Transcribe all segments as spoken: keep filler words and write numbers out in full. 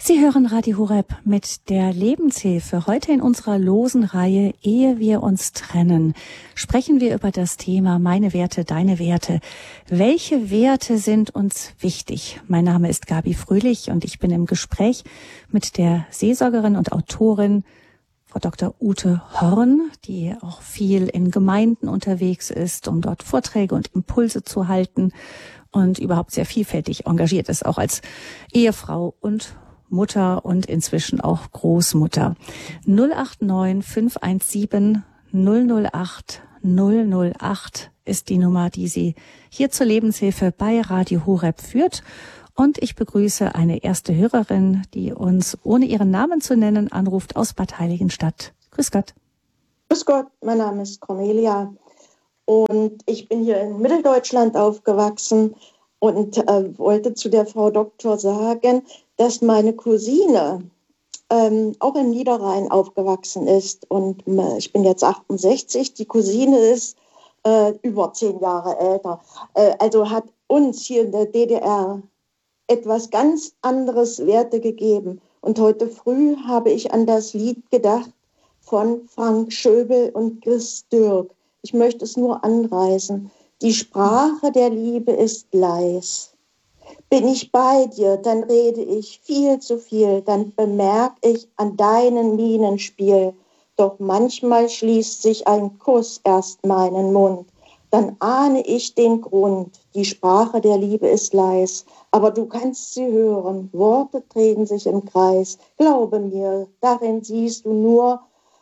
Sie hören Radio Horeb mit der Lebenshilfe. Heute in unserer losen Reihe Ehe wir uns trennen, sprechen wir über das Thema Meine Werte, deine Werte. Welche Werte sind uns wichtig? Mein Name ist Gabi Fröhlich und ich bin im Gespräch mit der Seelsorgerin und Autorin Frau Doktor Ute Horn, die auch viel in Gemeinden unterwegs ist, um dort Vorträge und Impulse zu halten und überhaupt sehr vielfältig engagiert ist, auch als Ehefrau und Mutter und inzwischen auch Großmutter. null acht neun fünf eins sieben null null acht null null acht ist die Nummer, die Sie hier zur Lebenshilfe bei Radio Horeb führt. Und ich begrüße eine erste Hörerin, die uns, ohne ihren Namen zu nennen, anruft aus Bad Heiligenstadt. Grüß Gott. Grüß Gott, mein Name ist Cornelia und ich bin hier in Mitteldeutschland aufgewachsen und äh, wollte zu der Frau Doktor sagen, dass meine Cousine ähm, auch im Niederrhein aufgewachsen ist. Und äh, ich bin jetzt achtundsechzig, die Cousine ist äh, über zehn Jahre älter. Äh, also hat uns hier in der D D R etwas ganz anderes Werte gegeben. Und heute früh habe ich an das Lied gedacht von Frank Schöbel und Chris Dürk. Ich möchte es nur anreißen. Die Sprache der Liebe ist leis. Bin ich bei dir, dann rede ich viel zu viel, dann bemerk ich an deinen Mienen Spiel. Doch manchmal schließt sich ein Kuss erst meinen Mund. Dann ahne ich den Grund, die Sprache der Liebe ist leis. Aber du kannst sie hören, Worte drehen sich im Kreis. Glaube mir, darin siehst du nur,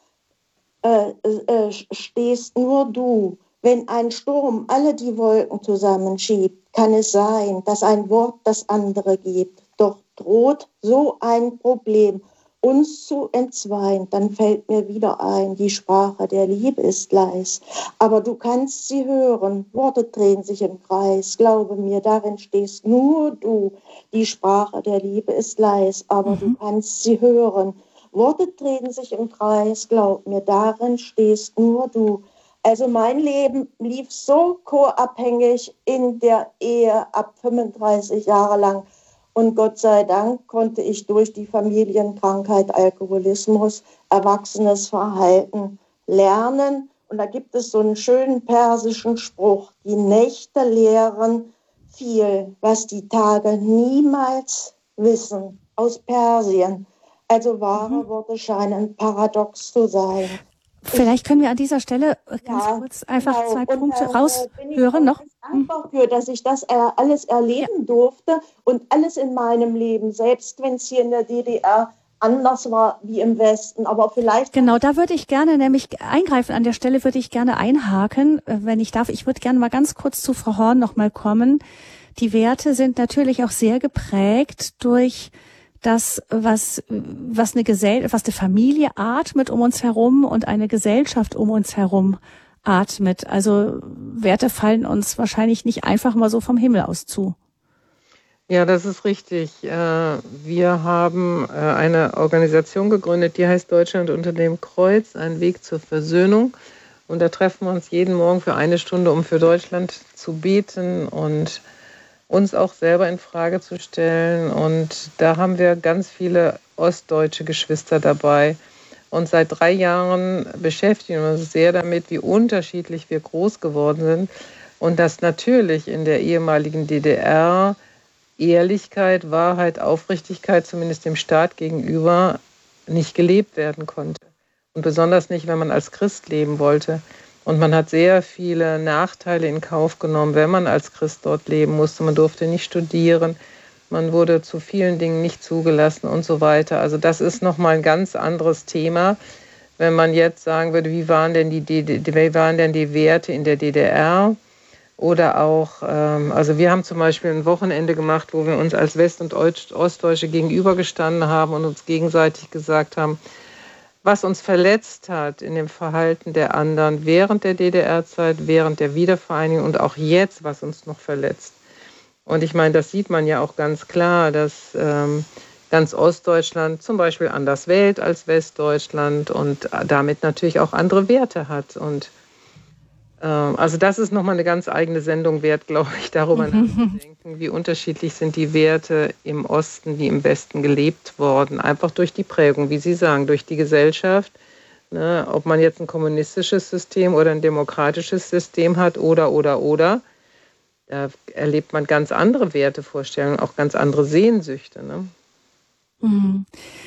äh, äh, stehst nur du. Wenn ein Sturm alle die Wolken zusammenschiebt, kann es sein, dass ein Wort das andere gibt. Doch droht so ein Problem uns zu entzweien, dann fällt mir wieder ein, die Sprache der Liebe ist leis. Aber du kannst sie hören, Worte drehen sich im Kreis. Glaube mir, darin stehst nur du. Die Sprache der Liebe ist leis, aber mhm. du kannst sie hören. Worte drehen sich im Kreis, glaub mir, darin stehst nur du. Also mein Leben lief so co-abhängig in der Ehe ab fünfunddreißig Jahre lang. Und Gott sei Dank konnte ich durch die Familienkrankheit Alkoholismus erwachsenes Verhalten lernen. Und da gibt es so einen schönen persischen Spruch: Die Nächte lehren viel, was die Tage niemals wissen. Aus Persien. Also wahre mhm. Worte scheinen paradox zu sein. Vielleicht können wir an dieser Stelle ganz ja, kurz einfach genau. zwei Punkte und, äh, raushören noch. Ich bin dankbar für, dass ich das äh, alles erleben ja. durfte und alles in meinem Leben, selbst wenn es hier in der D D R anders war wie im Westen, aber vielleicht... Genau, da würde ich gerne nämlich eingreifen. An der Stelle würde ich gerne einhaken, wenn ich darf. Ich würde gerne mal ganz kurz zu Frau Horn noch mal kommen. Die Werte sind natürlich auch sehr geprägt durch das, was, was eine Gesell- was eine Familie atmet um uns herum und eine Gesellschaft um uns herum atmet. Also Werte fallen uns wahrscheinlich nicht einfach mal so vom Himmel aus zu. Ja, das ist richtig. Wir haben eine Organisation gegründet, die heißt Deutschland unter dem Kreuz, ein Weg zur Versöhnung. Und da treffen wir uns jeden Morgen für eine Stunde, um für Deutschland zu beten und uns auch selber in Frage zu stellen. Und da haben wir ganz viele ostdeutsche Geschwister dabei. Und seit drei Jahren beschäftigen wir uns sehr damit, wie unterschiedlich wir groß geworden sind. Und dass natürlich in der ehemaligen D D R Ehrlichkeit, Wahrheit, Aufrichtigkeit, zumindest dem Staat gegenüber, nicht gelebt werden konnte. Und besonders nicht, wenn man als Christ leben wollte. Und man hat sehr viele Nachteile in Kauf genommen, wenn man als Christ dort leben musste. Man durfte nicht studieren, man wurde zu vielen Dingen nicht zugelassen und so weiter. Also das ist nochmal ein ganz anderes Thema. Wenn man jetzt sagen würde, wie waren denn die, wie waren denn die Werte in der D D R? Oder auch, ähm, also wir haben zum Beispiel ein Wochenende gemacht, wo wir uns als West- und Ostdeutsche gegenübergestanden haben und uns gegenseitig gesagt haben, was uns verletzt hat in dem Verhalten der anderen während der D D R-Zeit, während der Wiedervereinigung und auch jetzt, was uns noch verletzt. Und ich meine, das sieht man ja auch ganz klar, dass ähm, ganz Ostdeutschland zum Beispiel anders wählt als Westdeutschland und damit natürlich auch andere Werte hat. Und Also das ist nochmal eine ganz eigene Sendung wert, glaube ich, darüber nachzudenken, wie unterschiedlich sind die Werte im Osten wie im Westen gelebt worden. Einfach durch die Prägung, wie Sie sagen, durch die Gesellschaft. Ne, ob man jetzt ein kommunistisches System oder ein demokratisches System hat oder, oder, oder. Da erlebt man ganz andere Wertevorstellungen, auch ganz andere Sehnsüchte. Ne? Mhm.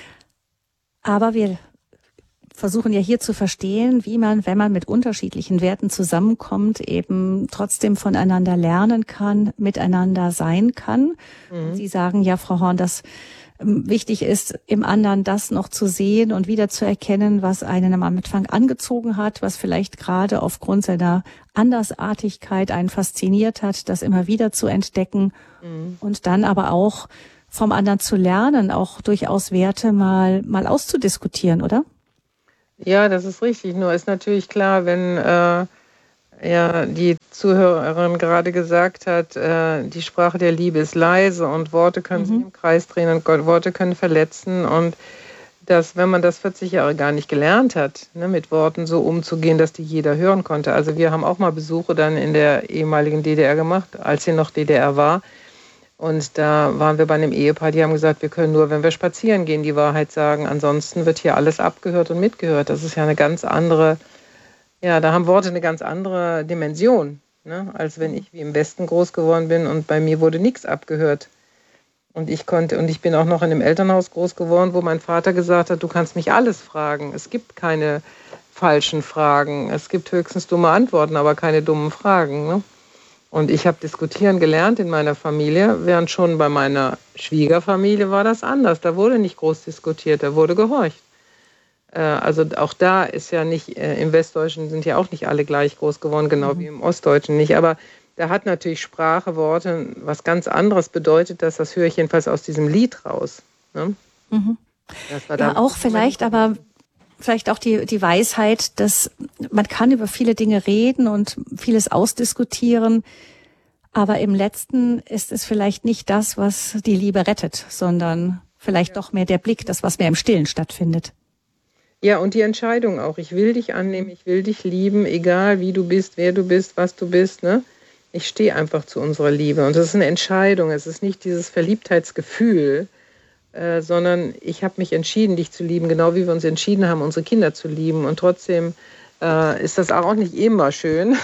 Aber wir versuchen ja hier zu verstehen, wie man, wenn man mit unterschiedlichen Werten zusammenkommt, eben trotzdem voneinander lernen kann, miteinander sein kann. Mhm. Sie sagen ja, Frau Horn, dass wichtig ist, im anderen das noch zu sehen und wieder zu erkennen, was einen am Anfang angezogen hat, was vielleicht gerade aufgrund seiner Andersartigkeit einen fasziniert hat, das immer wieder zu entdecken mhm. und dann aber auch vom anderen zu lernen, auch durchaus Werte mal, mal auszudiskutieren, oder? Ja, das ist richtig. Nur ist natürlich klar, wenn äh, ja, die Zuhörerin gerade gesagt hat, äh, die Sprache der Liebe ist leise und Worte können mhm. sich im Kreis drehen und Worte können verletzen. Und dass, wenn man das vierzig Jahre gar nicht gelernt hat, ne, mit Worten so umzugehen, dass die jeder hören konnte. Also wir haben auch mal Besuche dann in der ehemaligen D D R gemacht, als sie noch D D R war. Und da waren wir bei einem Ehepaar, die haben gesagt, wir können nur, wenn wir spazieren gehen, die Wahrheit sagen. Ansonsten wird hier alles abgehört und mitgehört. Das ist ja eine ganz andere, ja, da haben Worte eine ganz andere Dimension, ne? Als wenn ich wie im Westen groß geworden bin und bei mir wurde nichts abgehört. Und ich konnte, und ich bin auch noch in einem Elternhaus groß geworden, wo mein Vater gesagt hat, du kannst mich alles fragen. Es gibt keine falschen Fragen. Es gibt höchstens dumme Antworten, aber keine dummen Fragen, ne? Und ich habe diskutieren gelernt in meiner Familie, während schon bei meiner Schwiegerfamilie war das anders. Da wurde nicht groß diskutiert, da wurde gehorcht. Äh, also auch da ist ja nicht, äh, im Westdeutschen sind ja auch nicht alle gleich groß geworden, genau mhm. wie im Ostdeutschen nicht. Aber da hat natürlich Sprache, Worte was ganz anderes bedeutet, dass das höre ich jedenfalls aus diesem Lied raus. Ne? Mhm. Das war ja, auch vielleicht, aber vielleicht auch die, die Weisheit, dass man kann über viele Dinge reden und vieles ausdiskutieren, aber im Letzten ist es vielleicht nicht das, was die Liebe rettet, sondern vielleicht ja. doch mehr der Blick, das, was mehr im Stillen stattfindet. Ja, und die Entscheidung auch. Ich will dich annehmen, ich will dich lieben, egal wie du bist, wer du bist, was du bist, ne? Ich stehe einfach zu unserer Liebe. Und das ist eine Entscheidung. Es ist nicht dieses Verliebtheitsgefühl, äh, sondern ich habe mich entschieden, dich zu lieben, genau wie wir uns entschieden haben, unsere Kinder zu lieben. Und trotzdem äh, ist das auch nicht immer schön,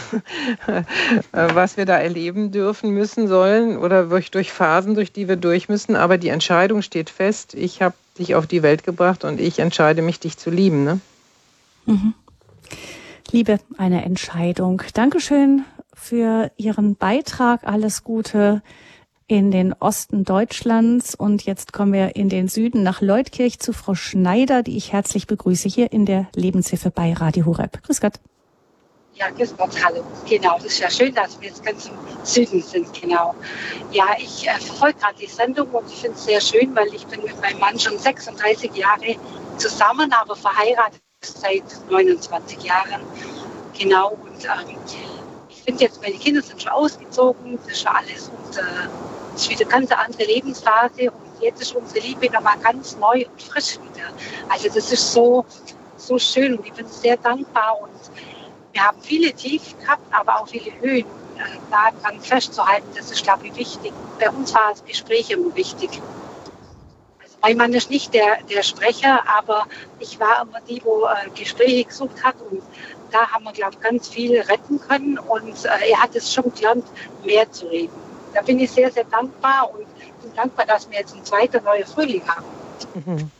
was wir da erleben dürfen, müssen, sollen oder durch, durch Phasen, durch die wir durch müssen. Aber die Entscheidung steht fest. Ich habe dich auf die Welt gebracht und ich entscheide mich, dich zu lieben. Ne? Mhm. Liebe, eine Entscheidung. Dankeschön für Ihren Beitrag. Alles Gute in den Osten Deutschlands. Und jetzt kommen wir in den Süden nach Leutkirch zu Frau Schneider, die ich herzlich begrüße hier in der Lebenshilfe bei Radio Horeb. Grüß Gott. Ja, grüß Gott, hallo. Genau, das ist ja schön, dass wir jetzt ganz im Süden sind, genau. Ja, ich äh, verfolge gerade die Sendung und ich finde es sehr schön, weil ich bin mit meinem Mann schon sechsunddreißig Jahre zusammen, aber verheiratet seit neunundzwanzig Jahren. Genau, und ähm, ich finde jetzt, meine Kinder sind schon ausgezogen, das ist schon alles und äh, es ist wieder eine ganz andere Lebensphase und jetzt ist unsere Liebe nochmal ganz neu und frisch wieder. Also das ist so, so schön und ich bin sehr dankbar und wir haben viele Tiefen gehabt, aber auch viele Höhen. Daran festzuhalten, das ist, glaube ich, wichtig. Bei uns war das Gespräch immer wichtig. Also mein Mann ist nicht der, der Sprecher, aber ich war immer die, wo äh, Gespräche gesucht hat. Und da haben wir, glaube ich, ganz viel retten können. Und äh, er hat es schon gelernt, mehr zu reden. Da bin ich sehr, sehr dankbar und bin dankbar, dass wir jetzt einen zweiten neuen Frühling haben. Mhm.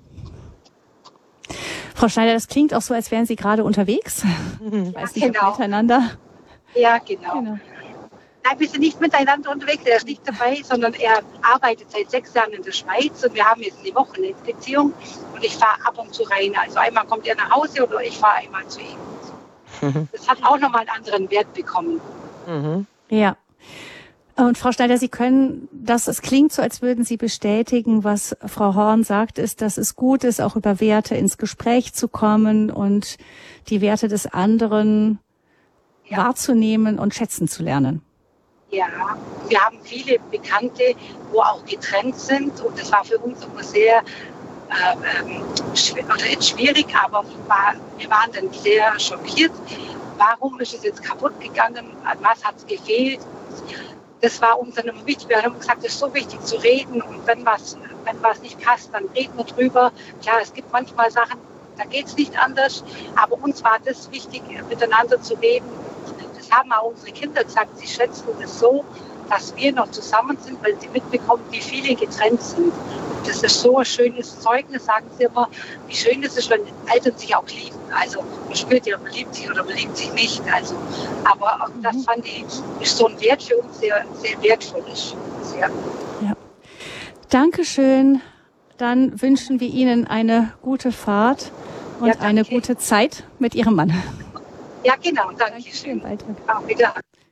Frau Schneider, das klingt auch so, als wären Sie gerade unterwegs. Ich weiß nicht, genau. ob miteinander. Ja, genau. genau. Nein, wir sind nicht miteinander unterwegs. Er ist nicht dabei, sondern er arbeitet seit sechs Jahren in der Schweiz und wir haben jetzt eine Wochenendbeziehung und ich fahre ab und zu rein. Also einmal kommt er nach Hause oder ich fahre einmal zu ihm. Mhm. Das hat auch nochmal einen anderen Wert bekommen. Mhm. Ja. Und Frau Schneider, Sie können, das, es klingt so, als würden Sie bestätigen, was Frau Horn sagt, ist, dass es gut ist, auch über Werte ins Gespräch zu kommen und die Werte des anderen ja. wahrzunehmen und schätzen zu lernen. Ja, wir haben viele Bekannte, wo auch getrennt sind und das war für uns immer sehr äh, ähm, schw- oder schwierig, aber war, wir waren dann sehr schockiert warum ist es jetzt kaputt gegangen, an was hat es gefehlt. Das war uns dann immer wichtig. Wir haben gesagt, es ist so wichtig zu reden und wenn was, wenn was nicht passt, dann reden wir drüber. Klar, es gibt manchmal Sachen, da geht es nicht anders, aber uns war das wichtig, miteinander zu reden. Das haben auch unsere Kinder gesagt, sie schätzen es so, dass wir noch zusammen sind, weil sie mitbekommen, wie viele getrennt sind. Und das ist so ein schönes Zeugnis, sagen sie immer, wie schön es ist, wenn Eltern sich auch lieben. Also man spürt ja, man liebt sich oder man liebt sich nicht. Also, aber auch das fand ich, ist so ein Wert für uns, sehr, sehr wertvoll ist. Sehr. Ja. Dankeschön. Dann wünschen wir Ihnen eine gute Fahrt und ja, eine gute Zeit mit Ihrem Mann. Ja, genau. Danke schön. Auch wieder.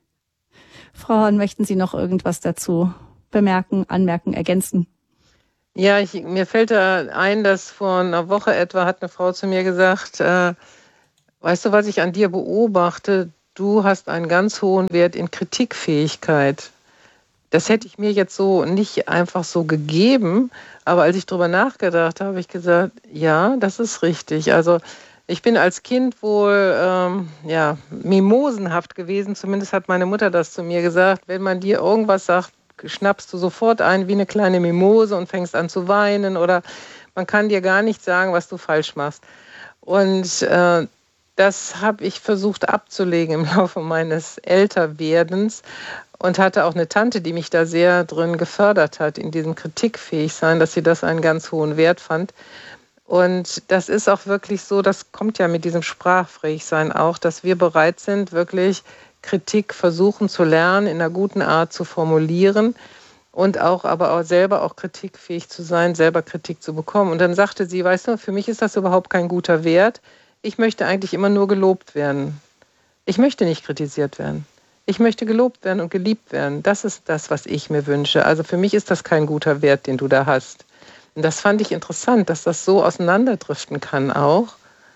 Frau Horn, möchten Sie noch irgendwas dazu bemerken, anmerken, ergänzen? Ja, ich, mir fällt da ein, dass vor einer Woche etwa hat eine Frau zu mir gesagt, äh, weißt du, was ich an dir beobachte? Du hast einen ganz hohen Wert in Kritikfähigkeit. Das hätte ich mir jetzt so nicht einfach so gegeben, aber als ich drüber nachgedacht habe, habe ich gesagt, ja, das ist richtig. Also ich bin als Kind wohl ähm, ja, mimosenhaft gewesen, zumindest hat meine Mutter das zu mir gesagt. Wenn man dir irgendwas sagt, schnappst du sofort ein wie eine kleine Mimose und fängst an zu weinen oder man kann dir gar nicht sagen, was du falsch machst. Und äh, das habe ich versucht abzulegen im Laufe meines Älterwerdens und hatte auch eine Tante, die mich da sehr drin gefördert hat, in diesem Kritikfähigsein, dass sie das einen ganz hohen Wert fand. Und das ist auch wirklich so, das kommt ja mit diesem Sprachfähigsein auch, dass wir bereit sind, wirklich Kritik versuchen zu lernen, in einer guten Art zu formulieren und auch aber auch selber auch kritikfähig zu sein, selber Kritik zu bekommen. Und dann sagte sie, weißt du, für mich ist das überhaupt kein guter Wert. Ich möchte eigentlich immer nur gelobt werden. Ich möchte nicht kritisiert werden. Ich möchte gelobt werden und geliebt werden. Das ist das, was ich mir wünsche. Also für mich ist das kein guter Wert, den du da hast. Und das fand ich interessant, dass das so auseinanderdriften kann auch.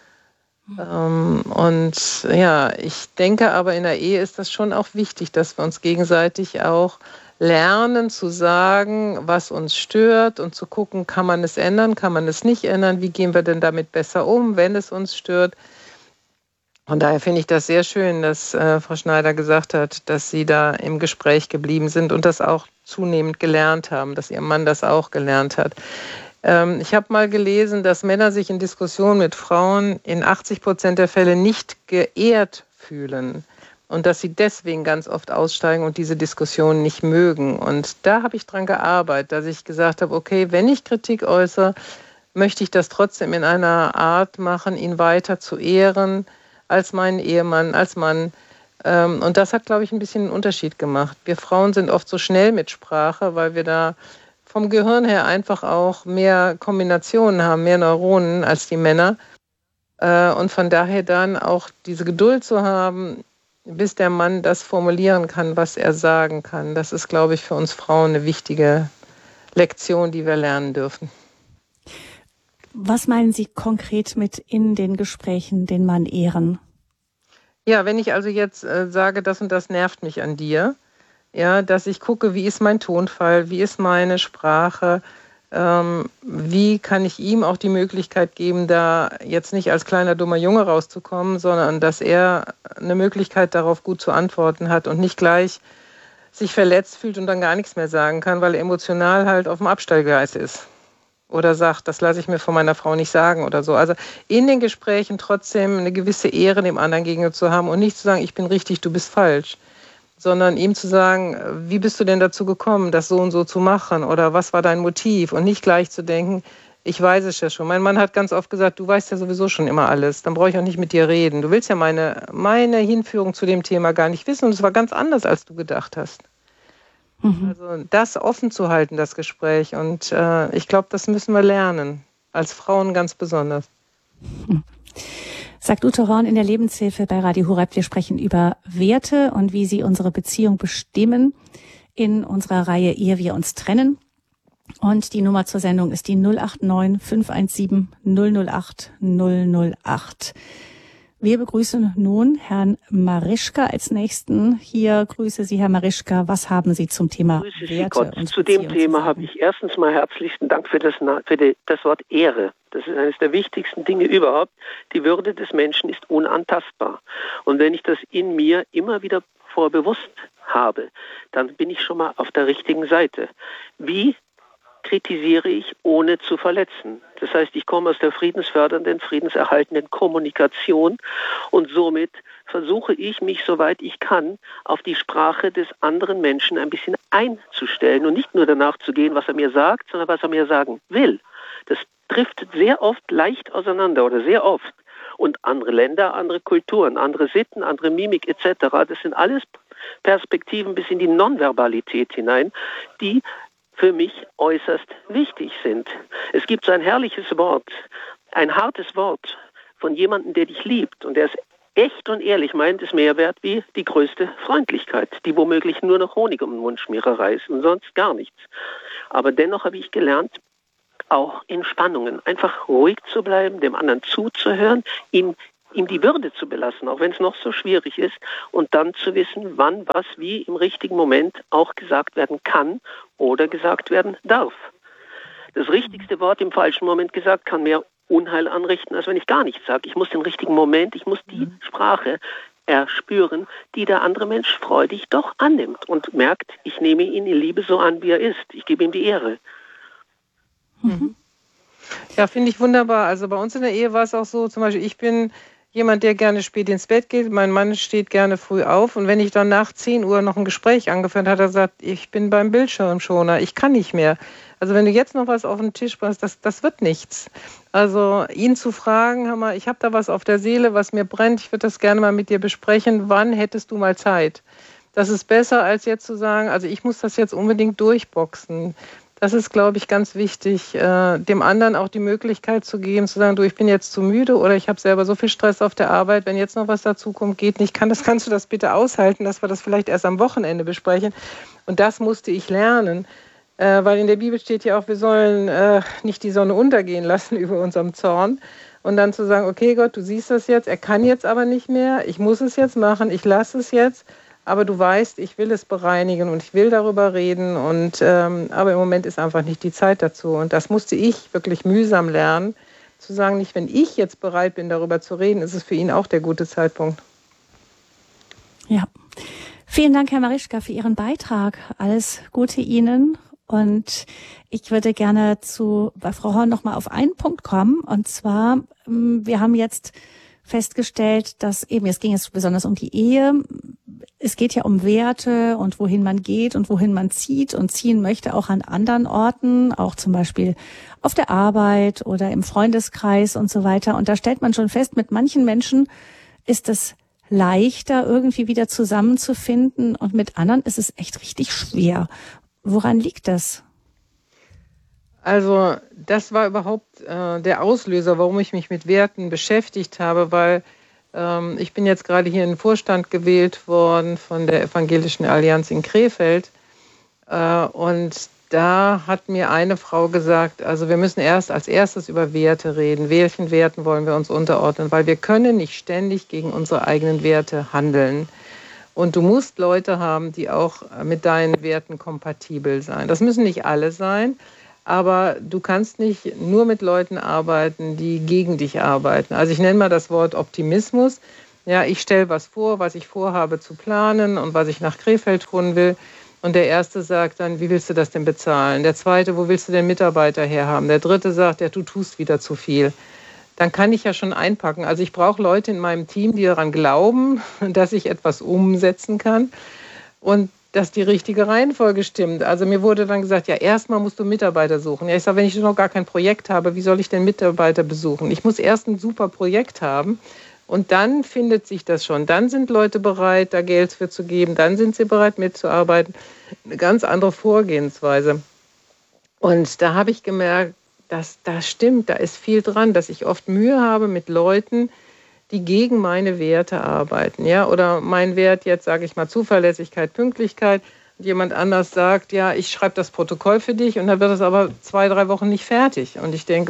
Ähm, und ja, ich denke aber in der Ehe ist das schon auch wichtig, dass wir uns gegenseitig auch lernen zu sagen, was uns stört und zu gucken, kann man es ändern, kann man es nicht ändern, wie gehen wir denn damit besser um, wenn es uns stört. Von daher finde ich das sehr schön, dass äh, Frau Schneider gesagt hat, dass Sie da im Gespräch geblieben sind und das auch zunehmend gelernt haben, dass Ihr Mann das auch gelernt hat. Ähm, ich habe mal gelesen, dass Männer sich in Diskussionen mit Frauen in achtzig Prozent der Fälle nicht geehrt fühlen und dass sie deswegen ganz oft aussteigen und diese Diskussion nicht mögen. Und da habe ich dran gearbeitet, dass ich gesagt habe, okay, wenn ich Kritik äußere, möchte ich das trotzdem in einer Art machen, ihn weiter zu ehren als meinen Ehemann, als Mann. Und das hat, glaube ich, ein bisschen einen Unterschied gemacht. Wir Frauen sind oft so schnell mit Sprache, weil wir da vom Gehirn her einfach auch mehr Kombinationen haben, mehr Neuronen als die Männer. Und von daher dann auch diese Geduld zu haben, bis der Mann das formulieren kann, was er sagen kann. Das ist, glaube ich, für uns Frauen eine wichtige Lektion, die wir lernen dürfen. Was meinen Sie konkret mit in den Gesprächen den Mann ehren? Ja, wenn ich also jetzt äh, sage, das und das nervt mich an dir, ja, dass ich gucke, wie ist mein Tonfall, wie ist meine Sprache, ähm, wie kann ich ihm auch die Möglichkeit geben, da jetzt nicht als kleiner dummer Junge rauszukommen, sondern dass er eine Möglichkeit darauf gut zu antworten hat und nicht gleich sich verletzt fühlt und dann gar nichts mehr sagen kann, weil er emotional halt auf dem Abstellgleis ist. Oder sagt, das lasse ich mir von meiner Frau nicht sagen oder so. Also in den Gesprächen trotzdem eine gewisse Ehre dem anderen gegenüber zu haben und nicht zu sagen, ich bin richtig, du bist falsch, sondern ihm zu sagen, wie bist du denn dazu gekommen, das so und so zu machen oder was war dein Motiv und nicht gleich zu denken, ich weiß es ja schon. Mein Mann hat ganz oft gesagt, du weißt ja sowieso schon immer alles, dann brauche ich auch nicht mit dir reden. Du willst ja meine, meine Hinführung zu dem Thema gar nicht wissen und es war ganz anders, als du gedacht hast. Mhm. Also das offen zu halten, das Gespräch und äh, ich glaube, das müssen wir lernen, als Frauen ganz besonders. Mhm. Sagt Ute Horn in der Lebenshilfe bei Radio Horeb. Wir sprechen über Werte und wie sie unsere Beziehung bestimmen in unserer Reihe Ehe wir uns trennen. Und die Nummer zur Sendung ist die null acht neun fünf eins sieben null null acht null null acht. Wir begrüßen nun Herrn Marischka als Nächsten. Hier grüße Sie, Herr Marischka. Was haben Sie zum Thema Grüße Werte Sie Gott. und Zu dem Beziehung Thema zu habe ich erstens mal herzlichsten Dank für das, für die, das Wort Ehre. Das ist eines der wichtigsten Dinge überhaupt. Die Würde des Menschen ist unantastbar. Und wenn ich das in mir immer wieder vorbewusst habe, dann bin ich schon mal auf der richtigen Seite. Wie kritisiere ich, ohne zu verletzen? Das heißt, ich komme aus der friedensfördernden, friedenserhaltenden Kommunikation und somit versuche ich, mich, soweit ich kann, auf die Sprache des anderen Menschen ein bisschen einzustellen und nicht nur danach zu gehen, was er mir sagt, sondern was er mir sagen will. Das driftet sehr oft leicht auseinander oder sehr oft. Und andere Länder, andere Kulturen, andere Sitten, andere Mimik et cetera, das sind alles Perspektiven bis in die Nonverbalität hinein, die für mich äußerst wichtig sind. Es gibt so ein herrliches Wort, ein hartes Wort von jemandem, der dich liebt und der es echt und ehrlich meint, ist mehr wert wie die größte Freundlichkeit, die womöglich nur noch Honig um den Mundschmiererei ist und sonst gar nichts. Aber dennoch habe ich gelernt, auch in Spannungen einfach ruhig zu bleiben, dem anderen zuzuhören, ihm ihm die Würde zu belassen, auch wenn es noch so schwierig ist, und dann zu wissen, wann, was, wie im richtigen Moment auch gesagt werden kann oder gesagt werden darf. Das richtigste Wort im falschen Moment gesagt kann mehr Unheil anrichten, als wenn ich gar nichts sage. Ich muss den richtigen Moment, ich muss die Sprache erspüren, die der andere Mensch freudig doch annimmt und merkt, ich nehme ihn in Liebe so an, wie er ist. Ich gebe ihm die Ehre. Mhm. Ja, finde ich wunderbar. Also bei uns in der Ehe war es auch so, zum Beispiel, ich bin jemand, der gerne spät ins Bett geht. Mein Mann steht gerne früh auf. Und wenn ich dann nach zehn Uhr noch ein Gespräch angefangen habe, hat er gesagt, ich bin beim Bildschirmschoner, ich kann nicht mehr. Also wenn du jetzt noch was auf den Tisch bringst, das, das wird nichts. Also ihn zu fragen, hör mal, ich habe da was auf der Seele, was mir brennt, ich würde das gerne mal mit dir besprechen. Wann hättest du mal Zeit? Das ist besser, als jetzt zu sagen, also ich muss das jetzt unbedingt durchboxen. Das ist, glaube ich, ganz wichtig, äh, dem anderen auch die Möglichkeit zu geben, zu sagen, du, ich bin jetzt zu müde oder ich habe selber so viel Stress auf der Arbeit, wenn jetzt noch was dazu kommt, geht nicht, kann das, kannst du das bitte aushalten, dass wir das vielleicht erst am Wochenende besprechen. Und das musste ich lernen, äh, weil in der Bibel steht ja auch, wir sollen äh, nicht die Sonne untergehen lassen über unserem Zorn. Und dann zu sagen, okay Gott, du siehst das jetzt, er kann jetzt aber nicht mehr, ich muss es jetzt machen, ich lasse es jetzt. Aber du weißt, ich will es bereinigen und ich will darüber reden. Und, ähm, aber im Moment ist einfach nicht die Zeit dazu. Und das musste ich wirklich mühsam lernen, zu sagen, nicht wenn ich jetzt bereit bin, darüber zu reden, ist es für ihn auch der gute Zeitpunkt. Ja, vielen Dank, Herr Marischka, für Ihren Beitrag. Alles Gute Ihnen. Und ich würde gerne zu bei Frau Horn noch mal auf einen Punkt kommen. Und zwar, wir haben jetzt festgestellt, dass eben, es ging jetzt besonders um die Ehe, es geht ja um Werte und wohin man geht und wohin man zieht und ziehen möchte, auch an anderen Orten, auch zum Beispiel auf der Arbeit oder im Freundeskreis und so weiter. Und da stellt man schon fest, mit manchen Menschen ist es leichter, irgendwie wieder zusammenzufinden und mit anderen ist es echt richtig schwer. Woran liegt das? Also das war überhaupt äh, der Auslöser, warum ich mich mit Werten beschäftigt habe, weil ähm, ich bin jetzt gerade hier in den Vorstand gewählt worden von der Evangelischen Allianz in Krefeld äh, und da hat mir eine Frau gesagt, also wir müssen erst als erstes über Werte reden. Welchen Werten wollen wir uns unterordnen? Weil wir können nicht ständig gegen unsere eigenen Werte handeln. Und du musst Leute haben, die auch mit deinen Werten kompatibel sein. Das müssen nicht alle sein. Aber du kannst nicht nur mit Leuten arbeiten, die gegen dich arbeiten. Also ich nenne mal das Wort Optimismus. Ja, ich stelle was vor, was ich vorhabe zu planen und was ich nach Krefeld tun will. Und der Erste sagt dann, wie willst du das denn bezahlen? Der Zweite, wo willst du den Mitarbeiter herhaben? Der Dritte sagt, ja, du tust wieder zu viel. Dann kann ich ja schon einpacken. Also ich brauche Leute in meinem Team, die daran glauben, dass ich etwas umsetzen kann. Und dass die richtige Reihenfolge stimmt. Also mir wurde dann gesagt, ja, erstmal musst du Mitarbeiter suchen. Ja, ich sage, wenn ich noch gar kein Projekt habe, wie soll ich denn Mitarbeiter besuchen? Ich muss erst ein super Projekt haben und dann findet sich das schon. Dann sind Leute bereit, da Geld für zu geben. Dann sind sie bereit, mitzuarbeiten. Eine ganz andere Vorgehensweise. Und da habe ich gemerkt, dass das stimmt, da ist viel dran, dass ich oft Mühe habe mit Leuten, die gegen meine Werte arbeiten, ja, oder mein Wert jetzt, sage ich mal, Zuverlässigkeit, Pünktlichkeit, und jemand anders sagt, ja, ich schreibe das Protokoll für dich und dann wird es aber zwei, drei Wochen nicht fertig und ich denke, pff,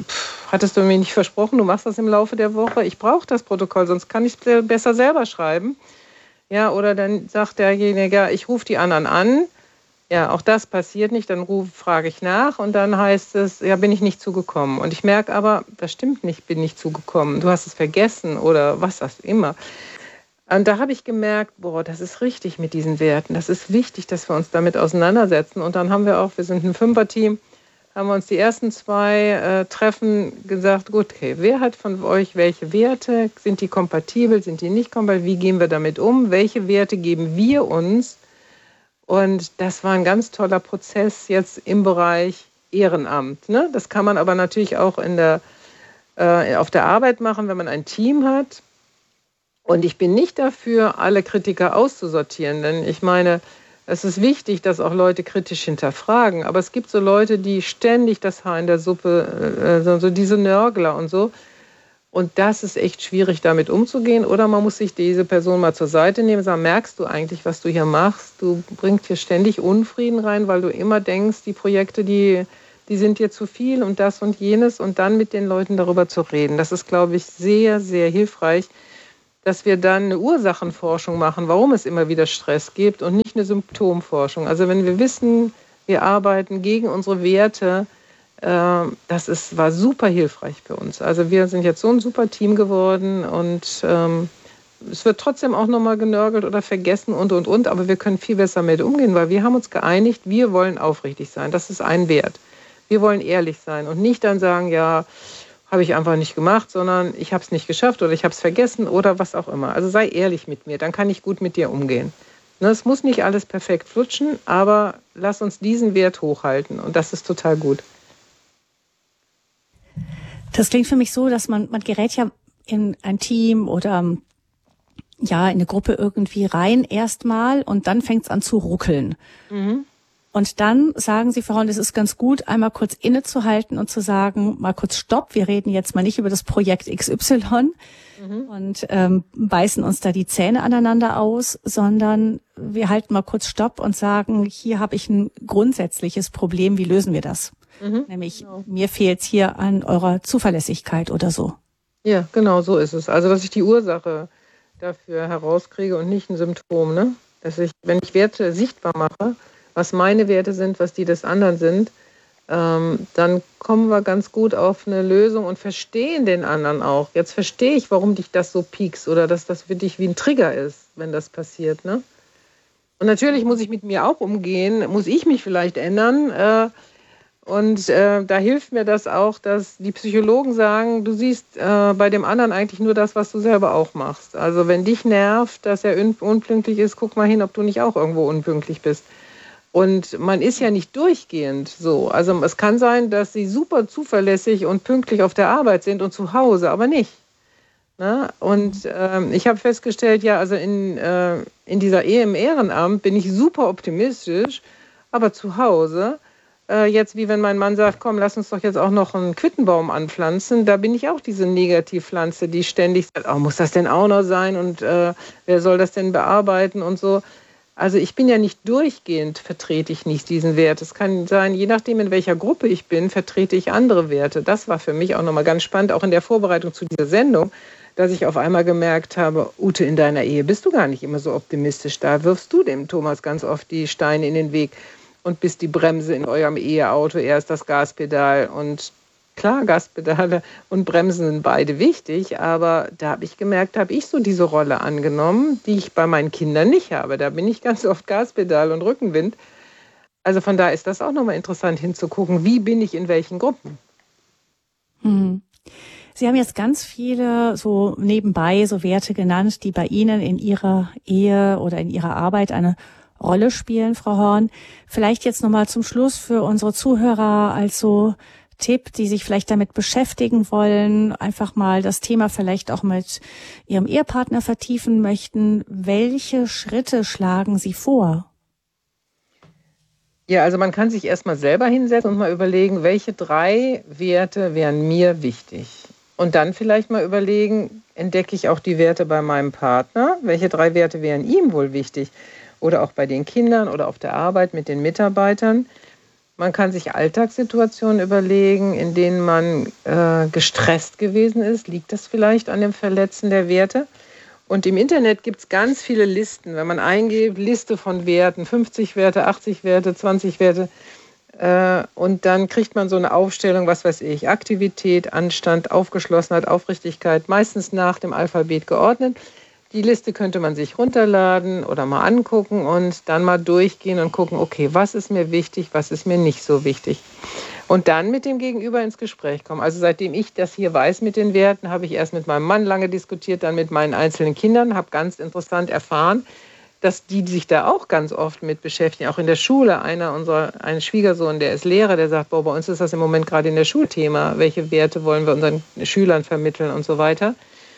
hattest du mir nicht versprochen, du machst das im Laufe der Woche. Ich brauche das Protokoll, sonst kann ich es besser selber schreiben. Ja, oder dann sagt derjenige, ich rufe die anderen an. Ja, auch das passiert nicht. Dann ruf, frage ich nach und dann heißt es, ja, bin ich nicht zugekommen. Und ich merke aber, das stimmt nicht, bin nicht zugekommen. Du hast es vergessen oder was das immer. Und da habe ich gemerkt, boah, das ist richtig mit diesen Werten. Das ist wichtig, dass wir uns damit auseinandersetzen. Und dann haben wir auch, wir sind ein Fünfer-Team, haben wir uns die ersten zwei äh, Treffen gesagt, gut, okay, wer hat von euch welche Werte? Sind die kompatibel, sind die nicht kompatibel? Wie gehen wir damit um? Welche Werte geben wir uns? Und das war ein ganz toller Prozess jetzt im Bereich Ehrenamt. Ne? Das kann man aber natürlich auch in der, äh, auf der Arbeit machen, wenn man ein Team hat. Und ich bin nicht dafür, alle Kritiker auszusortieren, denn ich meine, es ist wichtig, dass auch Leute kritisch hinterfragen. Aber es gibt so Leute, die ständig das Haar in der Suppe, äh, so diese Nörgler und so. Und das ist echt schwierig, damit umzugehen. Oder man muss sich diese Person mal zur Seite nehmen und sagen, merkst du eigentlich, was du hier machst? Du bringst hier ständig Unfrieden rein, weil du immer denkst, die Projekte, die, die sind dir zu viel und das und jenes. Und dann mit den Leuten darüber zu reden. Das ist, glaube ich, sehr, sehr hilfreich, dass wir dann eine Ursachenforschung machen, warum es immer wieder Stress gibt und nicht eine Symptomforschung. Also wenn wir wissen, wir arbeiten gegen unsere Werte, äh, das ist, war super hilfreich für uns. Also wir sind jetzt so ein super Team geworden und ähm, es wird trotzdem auch nochmal genörgelt oder vergessen und, und, und, aber wir können viel besser mit umgehen, weil wir haben uns geeinigt, wir wollen aufrichtig sein. Das ist ein Wert. Wir wollen ehrlich sein und nicht dann sagen, ja, habe ich einfach nicht gemacht, sondern ich habe es nicht geschafft oder ich habe es vergessen oder was auch immer. Also sei ehrlich mit mir, dann kann ich gut mit dir umgehen. Ne, es muss nicht alles perfekt flutschen, aber lass uns diesen Wert hochhalten und das ist total gut. Das klingt für mich so, dass man, man gerät ja in ein Team oder ja in eine Gruppe irgendwie rein erstmal und dann fängt es an zu ruckeln. Mhm. Und dann sagen Sie, Frau Horn, es ist ganz gut, einmal kurz innezuhalten und zu sagen, mal kurz Stopp, wir reden jetzt mal nicht über das Projekt X Y mhm. und ähm, beißen uns da die Zähne aneinander aus, sondern wir halten mal kurz Stopp und sagen, hier habe ich ein grundsätzliches Problem, wie lösen wir das? Mhm. Nämlich, genau. Mir fehlt es hier an eurer Zuverlässigkeit oder so. Ja, genau, so ist es. Also, dass ich die Ursache dafür herauskriege und nicht ein Symptom, ne? Dass ich, wenn ich Werte sichtbar mache, was meine Werte sind, was die des anderen sind, ähm, dann kommen wir ganz gut auf eine Lösung und verstehen den anderen auch. Jetzt verstehe ich, warum dich das so piekst oder dass das für dich wie ein Trigger ist, wenn das passiert. Ne? Und natürlich muss ich mit mir auch umgehen, muss ich mich vielleicht ändern. Äh, und äh, da hilft mir das auch, dass die Psychologen sagen, du siehst äh, bei dem anderen eigentlich nur das, was du selber auch machst. Also wenn dich nervt, dass er un- unpünktlich ist, guck mal hin, ob du nicht auch irgendwo unpünktlich bist. Und man ist ja nicht durchgehend so. Also es kann sein, dass sie super zuverlässig und pünktlich auf der Arbeit sind und zu Hause, aber nicht. Ne? Und ähm, ich habe festgestellt, ja, also in, äh, in dieser Ehe im Ehrenamt bin ich super optimistisch, aber zu Hause, äh, jetzt wie wenn mein Mann sagt, komm, lass uns doch jetzt auch noch einen Quittenbaum anpflanzen, da bin ich auch diese Negativpflanze, die ständig sagt, oh, muss das denn auch noch sein und äh, wer soll das denn bearbeiten und so. Also ich bin ja nicht durchgehend, vertrete ich nicht diesen Wert. Es kann sein, je nachdem, in welcher Gruppe ich bin, vertrete ich andere Werte. Das war für mich auch nochmal ganz spannend, auch in der Vorbereitung zu dieser Sendung, dass ich auf einmal gemerkt habe, Ute, in deiner Ehe bist du gar nicht immer so optimistisch. Da wirfst du dem Thomas ganz oft die Steine in den Weg und bist die Bremse in eurem Eheauto, er ist das Gaspedal. Und klar, Gaspedale und Bremsen sind beide wichtig, aber da habe ich gemerkt, habe ich so diese Rolle angenommen, die ich bei meinen Kindern nicht habe. Da bin ich ganz oft Gaspedal und Rückenwind. Also von da ist das auch nochmal interessant hinzugucken, wie bin ich in welchen Gruppen. Hm. Sie haben jetzt ganz viele so nebenbei so Werte genannt, die bei Ihnen in Ihrer Ehe oder in Ihrer Arbeit eine Rolle spielen, Frau Horn. Vielleicht jetzt nochmal zum Schluss für unsere Zuhörer als so Tipp, die sich vielleicht damit beschäftigen wollen, einfach mal das Thema vielleicht auch mit Ihrem Ehepartner vertiefen möchten. Welche Schritte schlagen Sie vor? Ja, also man kann sich erstmal selber hinsetzen und mal überlegen, welche drei Werte wären mir wichtig. Und dann vielleicht mal überlegen, entdecke ich auch die Werte bei meinem Partner? Welche drei Werte wären ihm wohl wichtig? Oder auch bei den Kindern oder auf der Arbeit mit den Mitarbeitern? Man kann sich Alltagssituationen überlegen, in denen man äh, gestresst gewesen ist. Liegt das vielleicht an dem Verletzen der Werte? Und im Internet gibt es ganz viele Listen. Wenn man eingibt, Liste von Werten, fünfzig Werte, achtzig Werte, zwanzig Werte. Äh, und dann kriegt man so eine Aufstellung, was weiß ich, Aktivität, Anstand, Aufgeschlossenheit, Aufrichtigkeit, meistens nach dem Alphabet geordnet. Die Liste könnte man sich runterladen oder mal angucken und dann mal durchgehen und gucken, okay, was ist mir wichtig, was ist mir nicht so wichtig. Und dann mit dem Gegenüber ins Gespräch kommen. Also seitdem ich das hier weiß mit den Werten, habe ich erst mit meinem Mann lange diskutiert, dann mit meinen einzelnen Kindern, habe ganz interessant erfahren, dass die sich da auch ganz oft mit beschäftigen. Auch in der Schule, einer unserer, ein Schwiegersohn, der ist Lehrer, der sagt, boah, bei uns ist das im Moment gerade in der Schulthema. Welche Werte wollen wir unseren Schülern vermitteln und so weiter.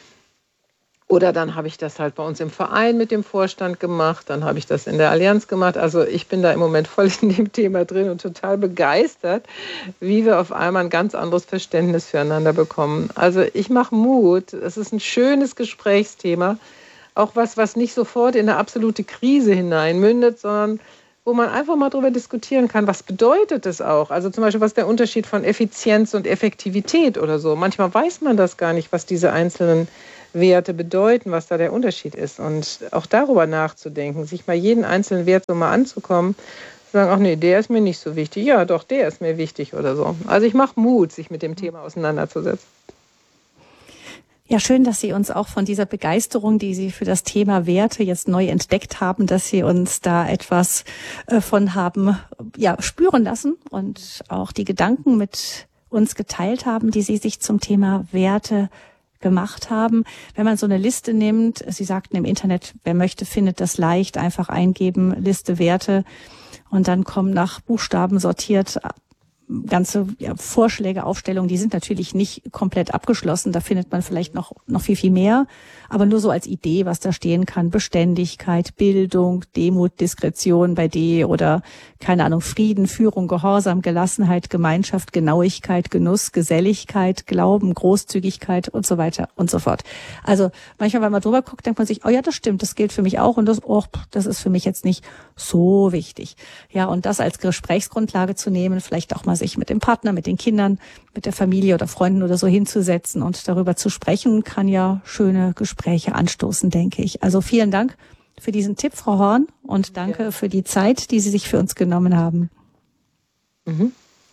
Oder dann habe ich das halt bei uns im Verein mit dem Vorstand gemacht, dann habe ich das in der Allianz gemacht. Also ich bin da im Moment voll in dem Thema drin und total begeistert, wie wir auf einmal ein ganz anderes Verständnis füreinander bekommen. Also ich mache Mut, es ist ein schönes Gesprächsthema, auch was, was nicht sofort in eine absolute Krise hineinmündet, sondern wo man einfach mal drüber diskutieren kann, was bedeutet es auch? Also zum Beispiel, was ist der Unterschied von Effizienz und Effektivität oder so? Manchmal weiß man das gar nicht, was diese einzelnen Werte bedeuten, was da der Unterschied ist. Und auch darüber nachzudenken, sich mal jeden einzelnen Wert so mal anzukommen, zu sagen, ach nee, der ist mir nicht so wichtig. Ja, doch, der ist mir wichtig oder so. Also ich mache Mut, sich mit dem Thema auseinanderzusetzen. Ja, schön, dass Sie uns auch von dieser Begeisterung, die Sie für das Thema Werte jetzt neu entdeckt haben, dass Sie uns da etwas äh, von haben, ja, spüren lassen und auch die Gedanken mit uns geteilt haben, die Sie sich zum Thema Werte gemacht haben. Wenn man so eine Liste nimmt, Sie sagten im Internet, wer möchte, findet das leicht, einfach eingeben, Liste Werte und dann kommen nach Buchstaben sortiert ganze ja, Vorschläge, Aufstellungen, die sind natürlich nicht komplett abgeschlossen. Da findet man vielleicht noch noch viel, viel mehr. Aber nur so als Idee, was da stehen kann. Beständigkeit, Bildung, Demut, Diskretion bei D oder, keine Ahnung, Frieden, Führung, Gehorsam, Gelassenheit, Gemeinschaft, Genauigkeit, Genuss, Geselligkeit, Glauben, Großzügigkeit und so weiter und so fort. Also manchmal, wenn man drüber guckt, denkt man sich, oh ja, das stimmt, das gilt für mich auch und das, oh, das ist für mich jetzt nicht so wichtig. Ja, und das als Gesprächsgrundlage zu nehmen, vielleicht auch mal sich mit dem Partner, mit den Kindern, mit der Familie oder Freunden oder so hinzusetzen und darüber zu sprechen, kann ja schöne Gespräche anstoßen, denke ich. Also vielen Dank für diesen Tipp, Frau Horn, und danke ja. für die Zeit, die Sie sich für uns genommen haben. Mhm.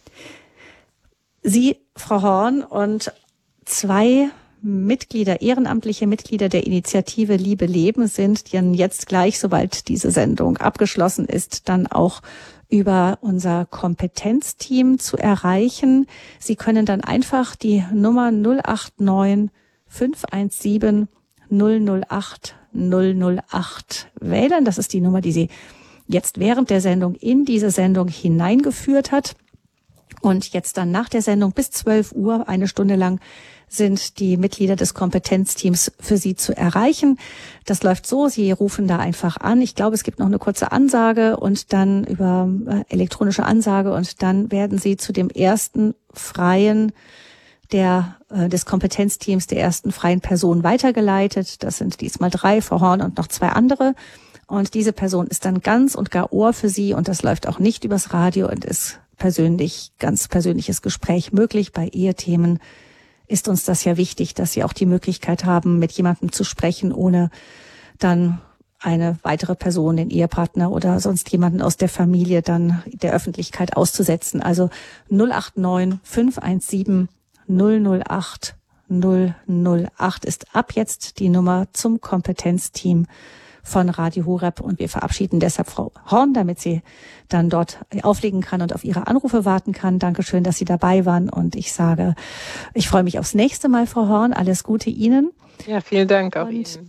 Sie, Frau Horn, und zwei Mitglieder, ehrenamtliche Mitglieder der Initiative Liebe Leben sind dann jetzt gleich, sobald diese Sendung abgeschlossen ist, dann auch über unser Kompetenzteam zu erreichen. Sie können dann einfach die Nummer null acht neun fünf eins sieben null null acht null null acht wählen. Das ist die Nummer, die Sie jetzt während der Sendung in diese Sendung hineingeführt hat. Und jetzt dann nach der Sendung bis zwölf Uhr, eine Stunde lang, sind die Mitglieder des Kompetenzteams für Sie zu erreichen. Das läuft so, Sie rufen da einfach an. Ich glaube, es gibt noch eine kurze Ansage und dann über äh, elektronische Ansage und dann werden Sie zu dem ersten freien der äh, des Kompetenzteams, der ersten freien Person weitergeleitet. Das sind diesmal drei, Frau Horn und noch zwei andere. Und diese Person ist dann ganz und gar Ohr für Sie und das läuft auch nicht übers Radio und ist persönlich, ganz persönliches Gespräch möglich. Bei Ehethemen ist uns das ja wichtig, dass Sie auch die Möglichkeit haben, mit jemandem zu sprechen, ohne dann eine weitere Person, den Ehepartner oder sonst jemanden aus der Familie dann der Öffentlichkeit auszusetzen. Also null acht neun fünf eins sieben null null acht null null acht ist ab jetzt die Nummer zum Kompetenzteam von Radio Horeb und wir verabschieden deshalb Frau Horn, damit sie dann dort auflegen kann und auf ihre Anrufe warten kann. Dankeschön, dass Sie dabei waren und ich sage, ich freue mich aufs nächste Mal, Frau Horn. Alles Gute Ihnen. Ja, vielen Dank auch und, Ihnen.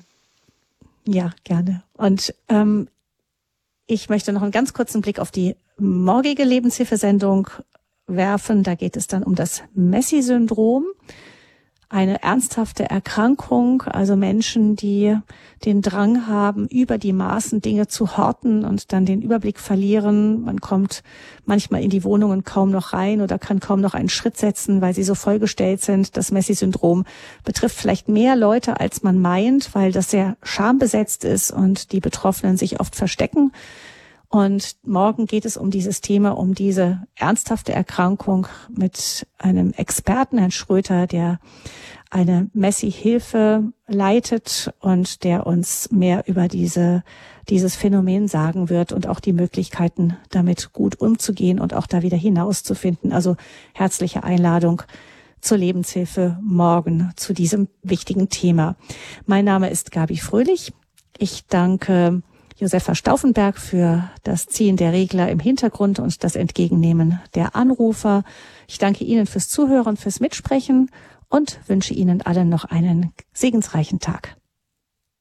Ja, gerne. Und ähm, ich möchte noch einen ganz kurzen Blick auf die morgige Lebenshilfesendung werfen. Da geht es dann um das Messi-Syndrom. Eine ernsthafte Erkrankung, also Menschen, die den Drang haben, über die Maßen Dinge zu horten und dann den Überblick verlieren. Man kommt manchmal in die Wohnungen kaum noch rein oder kann kaum noch einen Schritt setzen, weil sie so vollgestellt sind. Das Messi-Syndrom betrifft vielleicht mehr Leute, als man meint, weil das sehr schambesetzt ist und die Betroffenen sich oft verstecken. Und morgen geht es um dieses Thema, um diese ernsthafte Erkrankung mit einem Experten, Herrn Schröter, der eine Messi-Hilfe leitet und der uns mehr über diese, dieses Phänomen sagen wird und auch die Möglichkeiten, damit gut umzugehen und auch da wieder hinauszufinden. Also herzliche Einladung zur Lebenshilfe morgen zu diesem wichtigen Thema. Mein Name ist Gabi Fröhlich. Ich danke Josefa Stauffenberg für das Ziehen der Regler im Hintergrund und das Entgegennehmen der Anrufer. Ich danke Ihnen fürs Zuhören, fürs Mitsprechen und wünsche Ihnen allen noch einen segensreichen Tag.